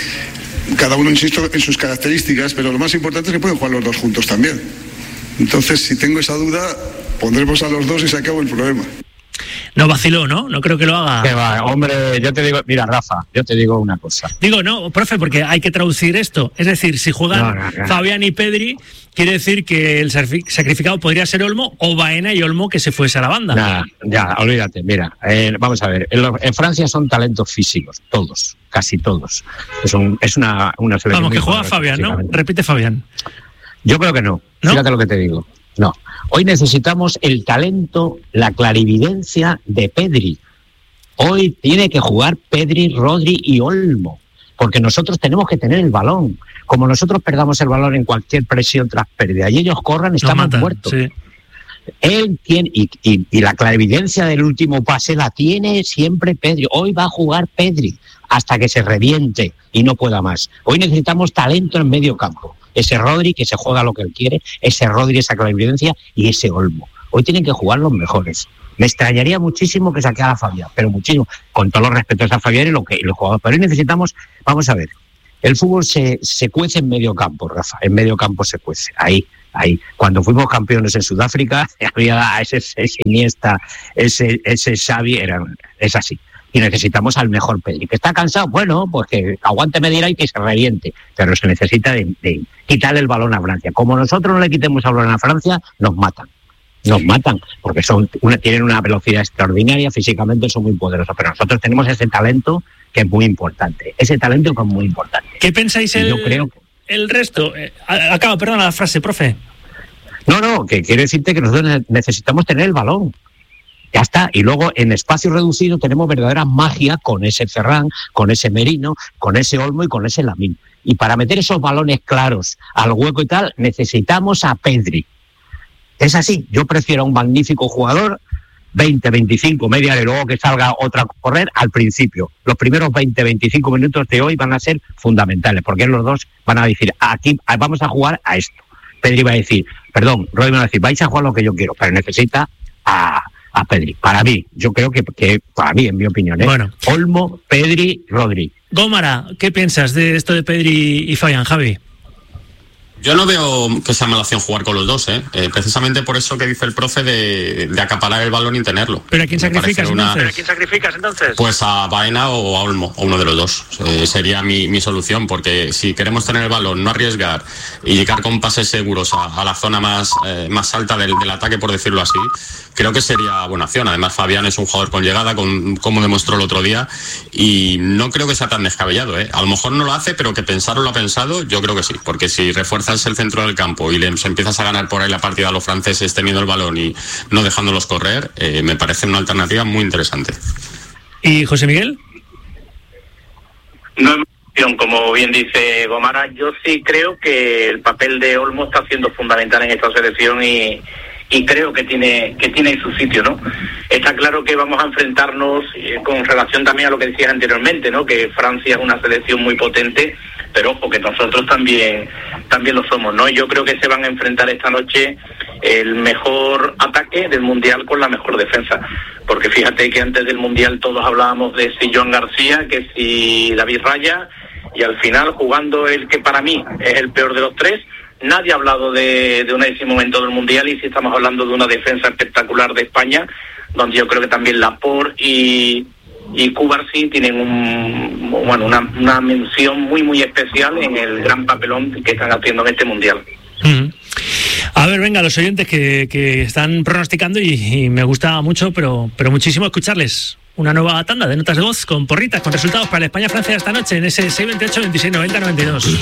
Cada uno, insisto, en sus características, pero lo más importante es que pueden jugar los dos juntos también. Entonces, si tengo esa duda, pondremos a los dos y se acabó el problema. No vaciló, ¿no? No creo que lo haga. Que va, hombre, yo te digo, mira, Rafa, yo te digo una cosa. Digo, no, profe, porque hay que traducir esto. Es decir, si juegan No, no, no. Fabián y Pedri, quiere decir que el sacrificado podría ser Olmo o Baena y Olmo que se fuese a la banda. Nada, ya, olvídate, mira, eh, vamos a ver, en, lo- en Francia son talentos físicos, todos, casi todos. Es, un- es una, una selección Vamos, muy que juega poderosa Fabián, ¿no? físicamente. Repite Fabián. Yo creo que no. Fíjate lo que te digo. No. Hoy necesitamos el talento, la clarividencia de Pedri. Hoy tiene que jugar Pedri, Rodri y Olmo, porque nosotros tenemos que tener el balón. Como nosotros perdamos el balón en cualquier presión tras pérdida y ellos corran, Nos estamos matan, muertos. sí. Él tiene, y, y, y la clarividencia del último pase la tiene siempre Pedri. Hoy va a jugar Pedri hasta que se reviente y no pueda más. Hoy necesitamos talento en medio campo. Ese Rodri que se juega lo que él quiere, ese Rodri, esa clarividencia y ese Olmo. Hoy tienen que jugar los mejores. Me extrañaría muchísimo que saqueara a Fabián, pero muchísimo, con todos los respetos a Fabián y lo que y los jugadores. Pero hoy necesitamos, vamos a ver, el fútbol se, se cuece en medio campo, Rafa, en medio campo se cuece, ahí, ahí. Cuando fuimos campeones en Sudáfrica, había ese, ese Iniesta, ese, ese Xavi, era, es así. Y necesitamos al mejor Pedri. ¿Que está cansado? Bueno, pues que aguante Medina y que se reviente. Pero se necesita de, de quitarle el balón a Francia. Como nosotros no le quitemos el balón a Francia, nos matan. Nos matan, porque son una, tienen una velocidad extraordinaria, físicamente son muy poderosos. Pero nosotros tenemos ese talento que es muy importante. Ese talento que es muy importante. ¿Qué pensáis Y el, yo creo que- el resto? Eh, a- acaba, perdona la frase, profe. No, no, que quiero decirte que nosotros ne- necesitamos tener el balón. Ya está. Y luego en espacio reducido tenemos verdadera magia con ese Ferran, con ese Merino, con ese Olmo y con ese Lamine. Y para meter esos balones claros al hueco y tal, necesitamos a Pedri. Es así. Yo prefiero a un magnífico jugador, veinte, veinticinco, media hora y luego que salga otra a correr al principio. Los primeros veinte, veinticinco minutos de hoy van a ser fundamentales, porque los dos van a decir, aquí vamos a jugar a esto. Pedri va a decir, perdón, Rodri va a decir, vais a jugar lo que yo quiero, pero necesita a, a Pedri. Para mí, yo creo que, que para mí, en mi opinión, ¿eh? Bueno. Olmo, Pedri, Rodri. Gómara, ¿qué piensas de esto de Pedri y Fabián, Javi? Yo no veo que sea mala opción jugar con los dos, ¿eh? Eh, precisamente por eso que dice el profe de, de acaparar el balón y tenerlo. ¿Pero a quién Me parece sacrificas una- entonces? ¿Pero a quién sacrificas entonces? Pues a Baena o a Olmo, o uno de los dos. Eh, sería mi, mi solución, porque si queremos tener el balón, no arriesgar y llegar con pases seguros a, a la zona más, eh, más alta del, del ataque, por decirlo así, creo que sería buena opción. Además, Fabián es un jugador con llegada, con, como demostró el otro día, y no creo que sea tan descabellado, ¿eh? A lo mejor no lo hace, pero que pensarlo lo ha pensado, yo creo que sí, porque si refuerzas el centro del campo y les empiezas a ganar por ahí la partida a los franceses teniendo el balón y no dejándolos correr, eh, me parece una alternativa muy interesante. ¿Y José Miguel? No es opción, como bien dice Gomara. Yo sí creo que el papel de Olmo está siendo fundamental en esta selección y, y creo que tiene que tiene su sitio, ¿no? Está claro que vamos a enfrentarnos eh, con relación también a lo que decías anteriormente, ¿no? Que Francia es una selección muy potente, pero ojo que nosotros también también lo somos, ¿no? Yo creo que se van a enfrentar esta noche el mejor ataque del Mundial con la mejor defensa, porque fíjate que antes del Mundial todos hablábamos de si Joan García, que si David Raya, y al final jugando el que para mí es el peor de los tres, nadie ha hablado de, de un ese momento del Mundial, y si estamos hablando de una defensa espectacular de España, donde yo creo que también Laporte y y Cubarsí tienen un, bueno, una, una mención muy muy especial en el gran papelón que están haciendo en este Mundial. Mm. A ver, venga, los oyentes que, que están pronosticando y, y me gusta mucho, pero, pero muchísimo escucharles. Una nueva tanda de notas de voz con porritas, con resultados para el España-Francia esta noche en ese seis veintiocho, veintiséis noventa, noventa y dos.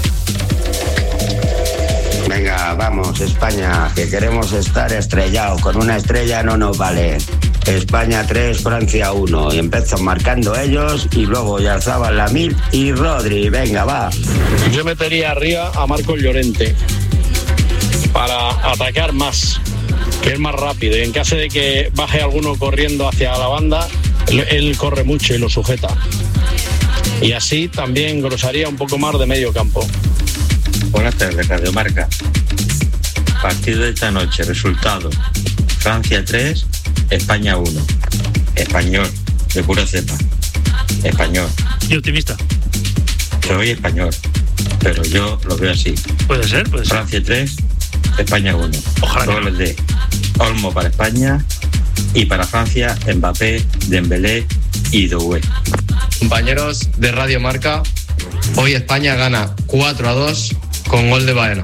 Venga, vamos, España, que queremos estar estrellados. Con una estrella no nos vale. España tres, Francia uno. Y empiezan marcando ellos y luego Yarzábal, Lamine y Rodri. Venga, va. Yo metería arriba a Marcos Llorente para atacar más, que es más rápido. Y en caso de que baje alguno corriendo hacia la banda, él, él corre mucho y lo sujeta. Y así también engrosaría un poco más de medio campo. Buenas tardes, Radio Marca. Partido de esta noche, resultado Francia tres, España uno. Español, de pura cepa. Español. Y optimista. Soy español, pero yo lo veo así. Puede ser, puede ser. Francia tres, España uno. Ojalá. Goles de Olmo para España y para Francia, Mbappé, Dembélé y Doué. Compañeros de Radio Marca, hoy España gana cuatro a dos con gol de Baena.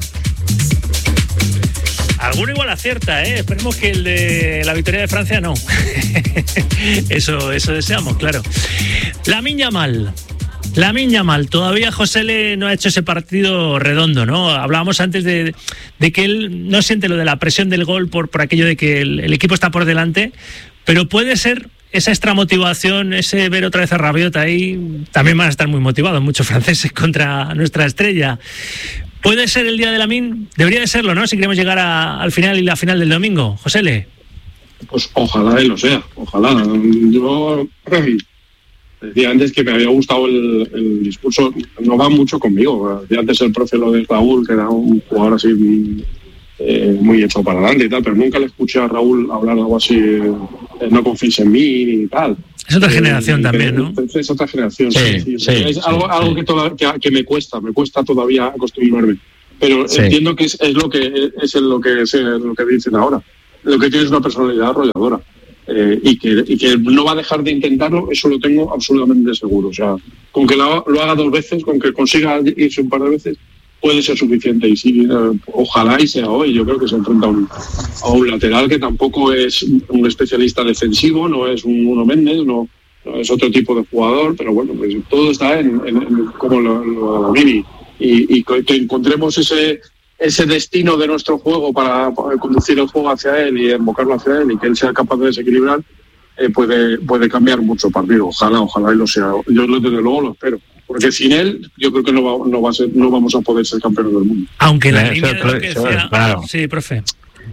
Alguno igual acierta, ¿eh? Esperemos que el de la victoria de Francia no. eso, eso deseamos, claro. Lamine Yamal. Lamine Yamal. Todavía José Le no ha hecho ese partido redondo, ¿no? Hablábamos antes de, de que él no siente lo de la presión del gol por, por aquello de que el, el equipo está por delante, pero puede ser esa extra motivación, ese ver otra vez a Rabiot ahí. También van a estar muy motivados muchos franceses contra nuestra estrella. ¿Puede ser el día de Lamine? Debería de serlo, ¿no? Si queremos llegar a, al final y la final del domingo. José Le. Pues ojalá y lo sea, ojalá. Yo decía antes que me había gustado el, el discurso, no va mucho conmigo. Decía antes el profe lo de Raúl, que era un jugador así eh, muy hecho para adelante y tal, pero nunca le escuché a Raúl hablar algo así, eh, no confíes en mí ni tal. Es otra generación eh, también, ¿no? Es otra generación, sí. sí, sí. sí es sí, algo, sí. algo que, toda, que, que me cuesta, me cuesta todavía acostumbrarme. Pero sí. entiendo que es, es lo que es lo que es lo que dicen ahora. Lo que tiene es una personalidad arrolladora. Eh, y, que, y que no va a dejar de intentarlo, eso lo tengo absolutamente seguro. O sea, con que lo, lo haga dos veces, con que consiga irse un par de veces, puede ser suficiente. Y sí, eh, ojalá y sea hoy. Yo creo que se enfrenta a un, a un lateral que tampoco es un especialista defensivo, no es un Nuno Méndez, no, no es otro tipo de jugador, pero bueno, pues todo está en, en, en como lo, lo Lamine. Y, y que encontremos ese ese destino de nuestro juego para, para conducir el juego hacia él y embocarlo hacia él y que él sea capaz de desequilibrar, eh, puede puede cambiar mucho el partido. Ojalá, ojalá y lo sea. Yo desde luego lo espero, porque sin él yo creo que no va, no va a ser, no vamos a poder ser campeones del mundo. Aunque la Eso, línea de lo que eso, decía... claro. Sí, profe.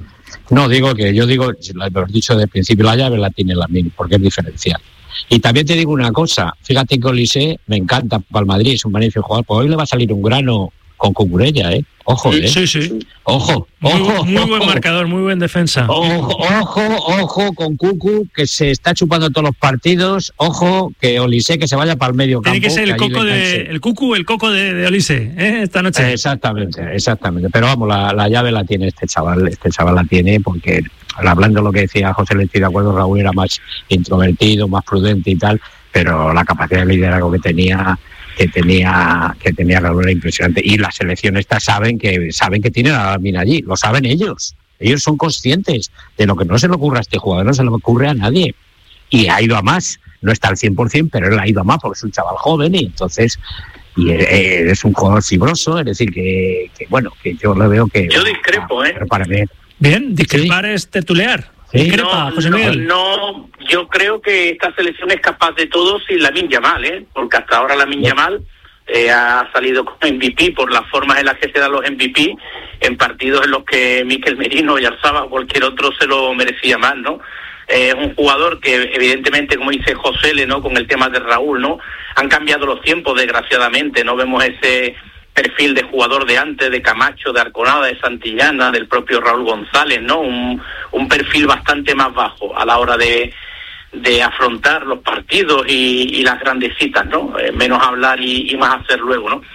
No, digo que yo digo, lo hemos dicho desde el principio, la llave la tiene Lamine, porque es diferencial. Y también te digo una cosa, fíjate que Olise me encanta para el Madrid, es un magnífico jugador, pues hoy le va a salir un grano con Cucurella, ¿eh? Ojo, ¿eh? Sí, sí. Ojo, muy, ojo. Muy buen ojo. marcador, muy buen defensa. Ojo, ojo, ojo con Cucu, que se está chupando todos los partidos. Ojo, que Olise que se vaya para el medio campo. Tiene que ser el coco de, el Cucu, el coco de, de Olise, ¿eh? Esta noche. Exactamente, exactamente. Pero vamos, la, la llave la tiene este chaval, este chaval la tiene porque, hablando de lo que decía José, le estoy de acuerdo, Raúl era más introvertido, más prudente y tal, pero la capacidad de liderazgo que tenía que tenía que tenía Raúl era impresionante. Y las selecciones estas saben que saben que tienen a Lamine allí, lo saben ellos. Ellos son conscientes de lo que no se le ocurre a este jugador, no se le ocurre a nadie. Y ha ido a más, no está al cien por ciento, pero él ha ido a más porque es un chaval joven y entonces y es un jugador fibroso, es decir, que, que bueno, que yo lo veo que... Yo discrepo, ¿eh? Para mí. Bien, discrepar ¿sí? es tertulear. ¿Sí? Discrepa, no, José Miguel. No, no, yo creo que esta selección es capaz de todo sin Lamine Yamal, ¿eh? Porque hasta ahora Lamine Yamal eh, ha salido como M V P por las formas en las que se dan los M V P en partidos en los que Mikel Merino, Oyarzabal o cualquier otro se lo merecía más, ¿no? Es eh, un jugador que evidentemente, como dice José Le, ¿no? Con el tema de Raúl, ¿no? Han cambiado los tiempos, desgraciadamente, no vemos ese perfil de jugador de antes, de Camacho, de Arconada, de Santillana, del propio Raúl González, ¿no? Un, un perfil bastante más bajo a la hora de, de afrontar los partidos y, y las grandes citas, ¿no? Eh, menos hablar y, y más hacer luego, ¿no?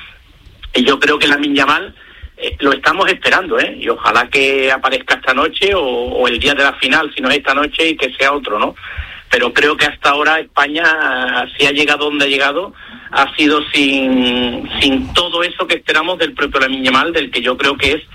Y yo creo que Lamine Yamal eh, lo estamos esperando, ¿eh? Y ojalá que aparezca esta noche o, o el día de la final, si no es esta noche, y que sea otro, ¿no? Pero creo que hasta ahora España, si ha llegado donde ha llegado, ha sido sin sin todo eso que esperamos del propio Lamine Yamal, del que yo creo que es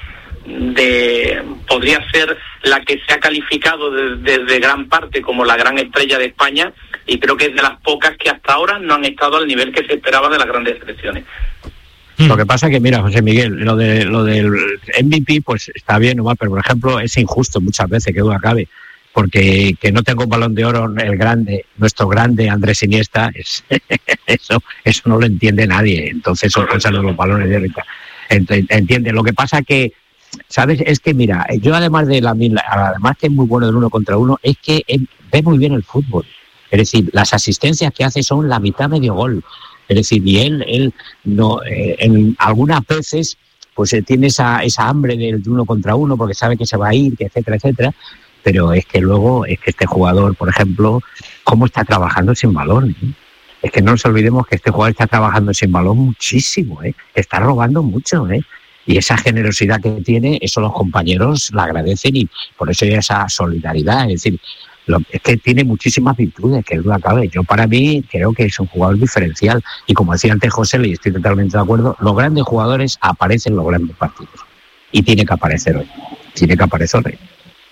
de podría ser la que se ha calificado desde de, de gran parte como la gran estrella de España, y creo que es de las pocas que hasta ahora no han estado al nivel que se esperaba de las grandes selecciones. Lo que pasa es que, mira, José Miguel, lo de lo del M V P, pues está bien o mal, pero por ejemplo es injusto muchas veces, que duda cabe, porque que no tenga un Balón de Oro el grande, nuestro grande Andrés Iniesta, es, eso eso no lo entiende nadie. Entonces son cosas de los balones de oro. Entiende. Lo que pasa que, ¿sabes? Es que, mira, yo además de la además que es muy bueno del uno contra uno, es que ve muy bien el fútbol. Es decir, las asistencias que hace son la mitad medio gol. Es decir, y él, él no, eh, en algunas veces pues eh, tiene esa, esa hambre del uno contra uno porque sabe que se va a ir, que etcétera, etcétera. pero es que luego, es que este jugador, por ejemplo, cómo está trabajando sin balón, ¿eh? Es que no nos olvidemos que este jugador está trabajando sin balón muchísimo, ¿eh? Está robando mucho, ¿eh? Y esa generosidad que tiene, eso los compañeros la agradecen y por eso hay esa solidaridad. Es decir, lo, es que tiene muchísimas virtudes, que duda cabe. Yo para mí creo que es un jugador diferencial. Y como decía antes José, y estoy totalmente de acuerdo, los grandes jugadores aparecen en los grandes partidos. Y tiene que aparecer hoy. Tiene que aparecer hoy.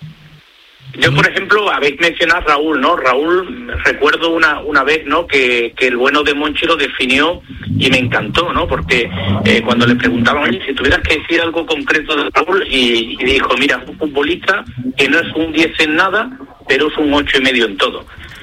Yo, por ejemplo, habéis mencionado a Raúl, ¿no? Raúl, recuerdo una una vez, ¿no?, que, que el bueno de Monchi lo definió y me encantó, ¿no? Porque eh, cuando le preguntaban, oye, si tuvieras que decir algo concreto de Raúl, y, y dijo, mira, es un futbolista que no es un diez en nada, pero es un ocho y medio en todo.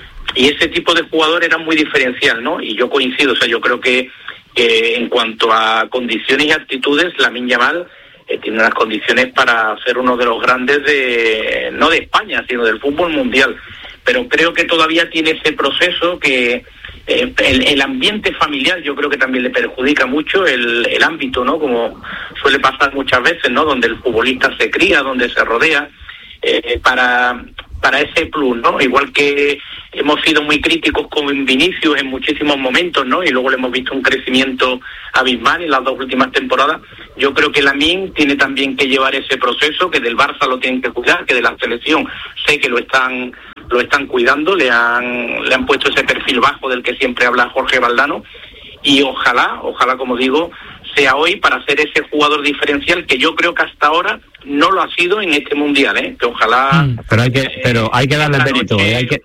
Y ese tipo de jugador era muy diferencial, ¿no? Y yo coincido, o sea, yo creo que, que en cuanto a condiciones y actitudes, Lamine Yamal Eh, tiene unas condiciones para ser uno de los grandes de, no de España, sino del fútbol mundial. Pero creo que todavía tiene ese proceso que eh, el, el ambiente familiar yo creo que también le perjudica mucho, el, el ámbito, ¿no? Como suele pasar muchas veces, ¿no? Donde el futbolista se cría, donde se rodea, eh, para, para ese plus, ¿no? Igual que hemos sido muy críticos con Vinicius en muchísimos momentos, ¿no? Y luego le hemos visto un crecimiento abismal en las dos últimas temporadas. Yo creo que Lamine tiene también que llevar ese proceso, que del Barça lo tienen que cuidar, que de la selección sé que lo están lo están cuidando, le han le han puesto ese perfil bajo del que siempre habla Jorge Valdano, y ojalá, ojalá como digo, sea hoy para ser ese jugador diferencial que yo creo que hasta ahora no lo ha sido en este mundial, ¿eh? Que ojalá. Mm, pero hay que, eh, pero hay que darle mérito, ¿eh? Hay que.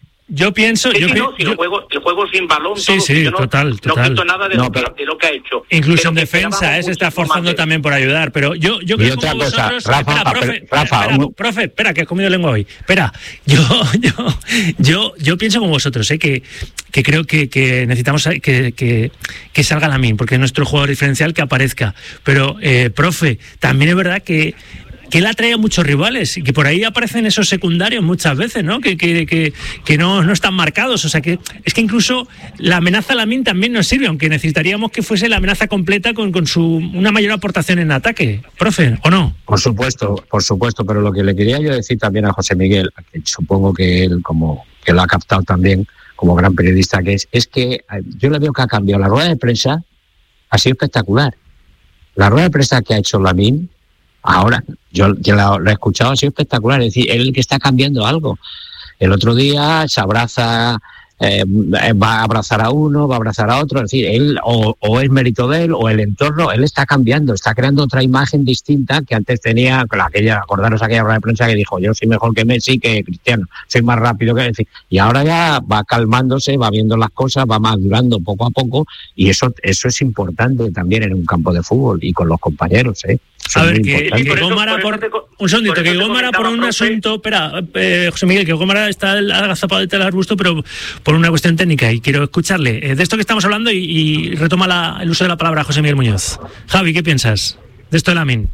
Yo pienso... Sí, yo, sí, no, si yo, el, juego, el juego sin balón... Sí, todo, sí, yo no, total, total. No quito nada de, no, lo, pero, de lo que ha hecho. Incluso en pero defensa, eh, se está forzando más, también por ayudar. Pero yo, yo y creo otra que cosa, vosotros... Rafa, espera, profe, Rafa, espera, un... profe, espera, que has comido lengua hoy. Espera, yo yo yo, yo pienso como vosotros, eh, que, que creo que, que necesitamos que, que, que salga Lamine, porque es nuestro jugador diferencial, que aparezca. Pero, eh, profe, también es verdad que que él atrae a muchos rivales y que por ahí aparecen esos secundarios muchas veces, ¿no? Que, que, que, que no, no están marcados. O sea que es que incluso la amenaza Lamine también nos sirve, aunque necesitaríamos que fuese la amenaza completa con, con su una mayor aportación en ataque, profe, ¿o no? Por supuesto, por supuesto, pero lo que le quería yo decir también a José Miguel, que supongo que él como que lo ha captado también como gran periodista que es, es que yo le veo que ha cambiado. La rueda de prensa ha sido espectacular. La rueda de prensa que ha hecho Lamine ahora, yo, yo lo, lo he escuchado, ha sido espectacular. Es decir, él que está cambiando algo. El otro día se abraza, eh, va a abrazar a uno, va a abrazar a otro. Es decir, él o, o es mérito de él o el entorno, él está cambiando, está creando otra imagen distinta que antes tenía, aquella, acordaros aquella rueda de prensa que dijo, yo soy mejor que Messi, que Cristiano, soy más rápido que... Decir, y ahora ya va calmándose, va viendo las cosas, va madurando poco a poco, y eso, eso es importante también en un campo de fútbol y con los compañeros, ¿eh? A ver, que, que Gómara por, por un segundito, que Gómara por un asunto, espera, eh, José Miguel, que Gómara está agazapado detrás del arbusto, pero por una cuestión técnica, y quiero escucharle eh, de esto que estamos hablando, y, y retoma la, el uso de la palabra José Miguel Muñoz. Javi, ¿qué piensas de esto de Lamine?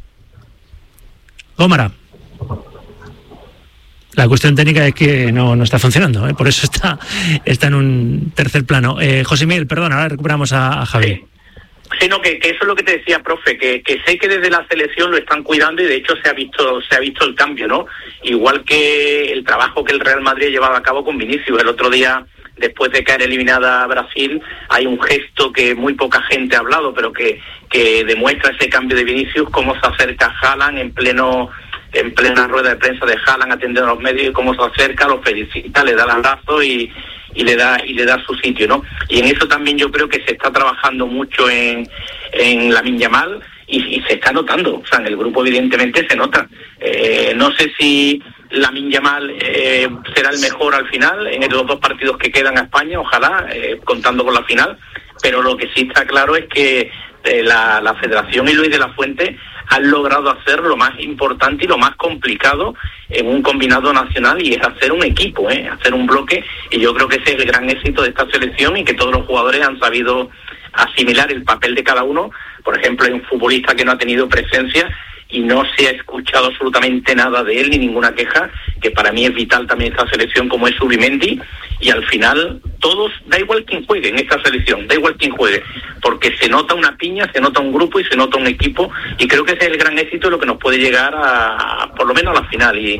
Gómara. La cuestión técnica es que no, no está funcionando, ¿eh? Por eso está, está en un tercer plano. Eh, José Miguel, perdón, ahora recuperamos a, a Javi. Sí. Sí, no, que, que eso es lo que te decía, profe, que, que sé que desde la selección lo están cuidando y de hecho se ha visto se ha visto el cambio, ¿no? Igual que el trabajo que el Real Madrid ha llevado a cabo con Vinicius. El otro día, después de caer eliminada a Brasil, hay un gesto que muy poca gente ha hablado, pero que, que demuestra ese cambio de Vinicius, cómo se acerca a Haaland en pleno en plena rueda de prensa de Haaland atendiendo a los medios, y cómo se acerca, lo felicita, le da el abrazo y... y le da y le da su sitio, ¿no? Y en eso también yo creo que se está trabajando mucho en, en Lamine Yamal y, y se está notando, o sea, en el grupo evidentemente se nota. Eh, no sé si Lamine Yamal eh, será el mejor al final en los dos partidos que quedan a España, ojalá, eh, contando con la final, pero lo que sí está claro es que eh, la, la Federación y Luis de la Fuente han logrado hacer lo más importante y lo más complicado en un combinado nacional, y es hacer un equipo, ¿eh? hacer un bloque, y yo creo que ese es el gran éxito de esta selección, y que todos los jugadores han sabido asimilar el papel de cada uno. Por ejemplo, hay un futbolista que no ha tenido presencia y no se ha escuchado absolutamente nada de él, ni ninguna queja, que para mí es vital también esta selección, como es Zubimendi, y al final todos, da igual quién juegue en esta selección, da igual quién juegue, porque se nota una piña, se nota un grupo y se nota un equipo, y creo que ese es el gran éxito, lo que nos puede llegar a, a por lo menos a la final, y,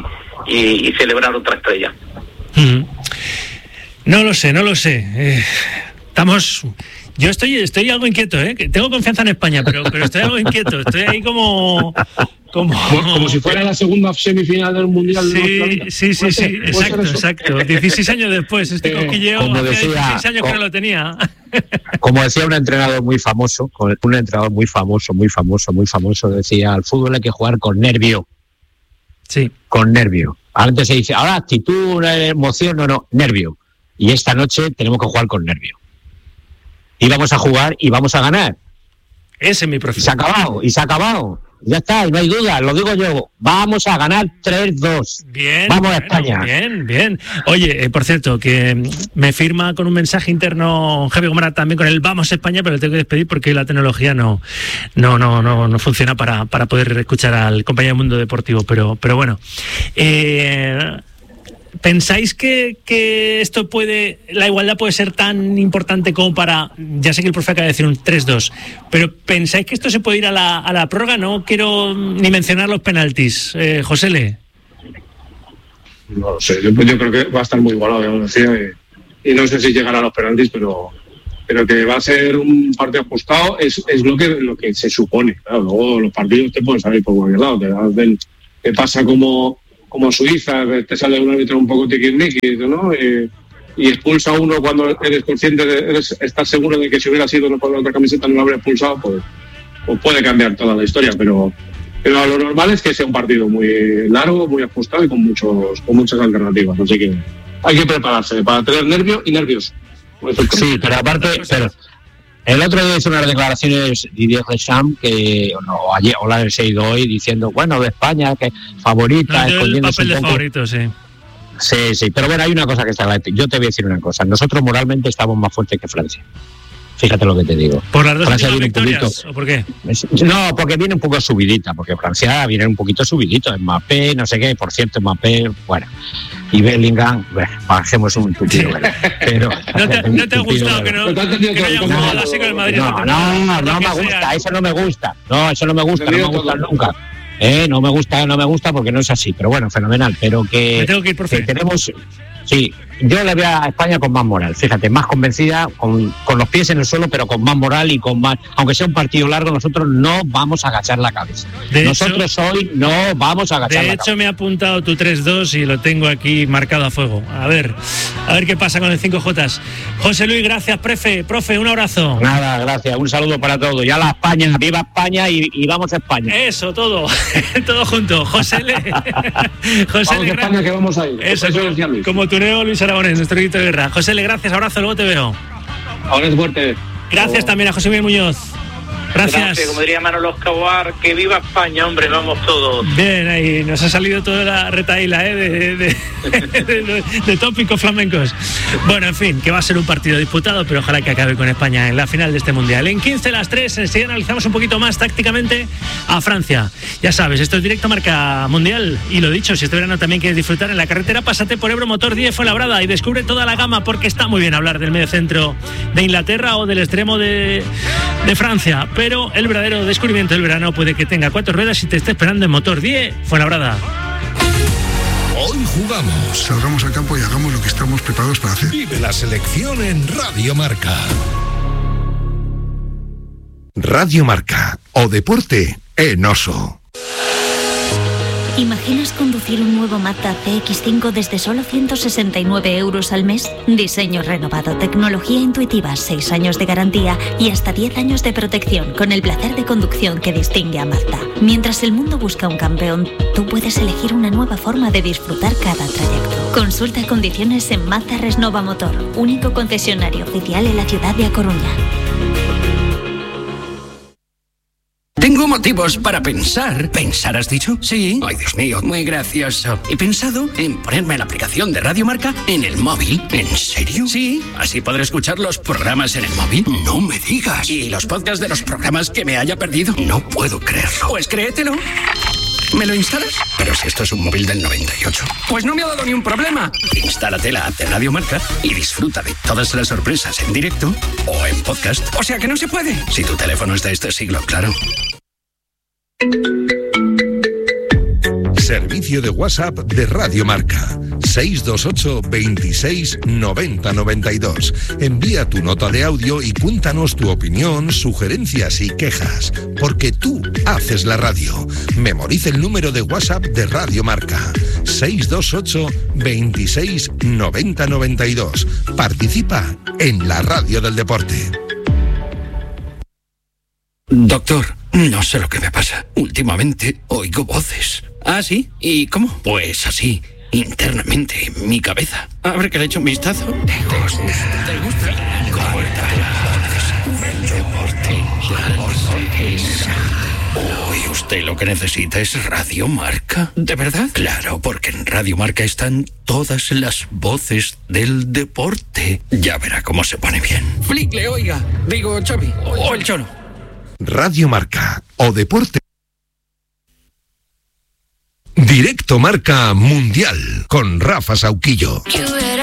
y, y celebrar otra estrella. Mm. No lo sé, no lo sé. Eh, estamos... Yo estoy estoy algo inquieto, ¿eh? Tengo confianza en España, pero, pero estoy algo inquieto. Estoy ahí como... Como, como, como si fuera la segunda semifinal del Mundial. Sí, sí, sí, sí, exacto, exacto. dieciséis años después, este eh, cosquilleo como hacía decía, dieciséis años como, que no lo tenía. Como decía un entrenador muy famoso, un entrenador muy famoso, muy famoso, muy famoso, decía, al fútbol hay que jugar con nervio. Sí. Con nervio. Antes se dice, ahora actitud, emoción, no, no, nervio. Y esta noche tenemos que jugar con nervio. Y vamos a jugar y vamos a ganar. Ese es mi profe. Y se ha acabado, y se ha acabado. Ya está, y no hay duda, lo digo yo. Vamos a ganar tres dos. Bien. Vamos bueno, a España. Bien, bien. Oye, eh, por cierto, que me firma con un mensaje interno Javi Gómez también con el Vamos a España, pero le tengo que despedir porque la tecnología no no no no, no funciona para, para poder escuchar al compañero del Mundo Deportivo. Pero, pero bueno. Eh... ¿Pensáis que, que esto puede, la igualdad puede ser tan importante como para, ya sé que el profe acaba de decir un tres dos, pero ¿pensáis que esto se puede ir a la, a la prórroga? No quiero ni mencionar los penaltis. Eh, Josele. No lo sé, yo, yo creo que va a estar muy igualado, ya lo decía, y, y no sé si llegará a los penaltis, pero pero que va a ser un partido ajustado es, es lo que lo que se supone. Claro, luego los partidos te pueden salir por cualquier lado, te hacen, te pasa como como Suiza, te sale un árbitro un poco tiquismiquis, ¿no? Y, y expulsa a uno cuando eres consciente, de, eres, estás seguro de que si hubiera sido no por la otra camiseta no lo habría expulsado, pues, pues puede cambiar toda la historia, pero pero lo normal es que sea un partido muy largo, muy ajustado y con muchos con muchas alternativas, así que hay que prepararse para tener nervios y nervios. Sí, pero aparte, pero el otro día hizo unas declaraciones Didier Deschamps que o, ayer, o la he seguido hoy diciendo, bueno, de España, que favorita, no, el papel de poco. favorito, sí. Sí, sí, pero bueno, hay una cosa que está claro. Yo te voy a decir una cosa. Nosotros moralmente estamos más fuertes que Francia. Fíjate lo que te digo. ¿Por las dos Francia viene victorias? Un poquito, ¿O por qué? No, porque viene un poco subidita, porque Francia viene un poquito subidito. Mbappé, no sé qué, por cierto, Mbappé, bueno. Y Bellingham, bueno, bajemos un tupido, ¿verdad? Pero ¿No te, ¿no te ha gustado que no, que no haya jugado así con el Madrid? No, no, no, no me gusta, eso no me gusta. No, eso no me gusta, no me gusta nunca. Eh, no me gusta, no me gusta porque no es así, pero bueno, fenomenal. Pero que, me tengo que ir, profe. Que tenemos, sí, yo le veo a España con más moral, fíjate, más convencida, con, con los pies en el suelo, pero con más moral y con más, aunque sea un partido largo, nosotros no vamos a agachar la cabeza. De nosotros hecho, hoy no vamos a agachar la cabeza. De hecho, me he apuntado tu tres dos y lo tengo aquí marcado a fuego. A ver, a ver qué pasa con el cinco Jotas. José Luis, gracias, profe, profe, un abrazo. Nada, gracias, un saludo para todos. Ya la España, viva España y, y vamos a España. Eso, todo, todo junto. José Le. José Le, España, que vamos a ir. Eso, eso como, como tuneo Luis Aragonés, nuestro grito de guerra. José Le, gracias, abrazo, luego te veo. Ahora es fuerte. Gracias también a José Miguel Muñoz. Gracias. Gracias. Como diría Manolo Escobar, que viva España, hombre, vamos todos. Bien, ahí nos ha salido toda la retaíla ¿eh? de, de, de, de, de tópicos flamencos. Bueno, en fin, que va a ser un partido disputado, pero ojalá que acabe con España en la final de este Mundial. En quince las tres, enseguida analizamos un poquito más tácticamente a Francia. Ya sabes, esto es Directo Marca Mundial. Y lo dicho, si este verano también quieres disfrutar en la carretera, pásate por Ebro Motor diez Fuenlabrada y descubre toda la gama, porque está muy bien hablar del medio centro de Inglaterra o del extremo de, de Francia. Pero el verdadero descubrimiento del verano puede que tenga cuatro ruedas y te esté esperando en Motor diez Fuenlabrada. Hoy jugamos. Salgamos al campo y hagamos lo que estamos preparados para hacer. Vive la selección en Radio Marca. Radio Marca, o deporte en Oso. ¿Imaginas conducir un nuevo Mazda C X cinco desde solo ciento sesenta y nueve euros al mes? Diseño renovado, tecnología intuitiva, seis años de garantía y hasta diez años de protección, con el placer de conducción que distingue a Mazda. Mientras el mundo busca un campeón, tú puedes elegir una nueva forma de disfrutar cada trayecto. Consulta condiciones en Mazda Resnova Motor, único concesionario oficial en la ciudad de A Coruña. Tengo motivos para pensar. ¿Pensar has dicho? Sí. Ay, Dios mío, muy gracioso. He pensado en ponerme la aplicación de Radio Marca en el móvil. ¿En serio? Sí. Así podré escuchar los programas en el móvil. No me digas. Y los podcasts de los programas que me haya perdido. No puedo creerlo. Pues créetelo. ¿Me lo instalas? Pero si esto es un móvil del noventa y ocho. Pues no me ha dado ni un problema. Instálate la app de Radio Marca y disfruta de todas las sorpresas en directo o en podcast. O sea que no se puede. Si tu teléfono es de este siglo, claro. Servicio de WhatsApp de Radio Marca. seis dos ocho, veintiséis, noventa, noventa y dos. Envía tu nota de audio y cuéntanos tu opinión, sugerencias y quejas. Porque tú haces la radio. Memoriza el número de WhatsApp de Radio Marca. seis dos ocho, veintiséis, noventa, noventa y dos. Participa en la radio del deporte. Doctor, no sé lo que me pasa. Últimamente oigo voces. ¿Ah, sí? ¿Y cómo? Pues así, internamente, en mi cabeza. A ver que le echo un vistazo. ¿Te gusta? ¿Te gusta? Uy, usted lo que necesita es Radio Marca. ¿De verdad? Claro, porque en Radio Marca están todas las voces del deporte. Ya verá cómo se pone bien. Flickle, oiga. Digo, Xavi. O el Chono. Radio Marca o Deporte. Directo Marca Mundial con Rafa Sauquillo.